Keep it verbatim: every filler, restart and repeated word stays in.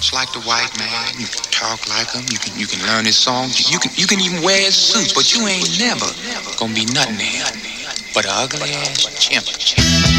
much like the white man. You can talk like him. You can you can learn his songs. You can you can even wear his suit, but you ain't never gonna be nothing to him but an ugly ass chimp.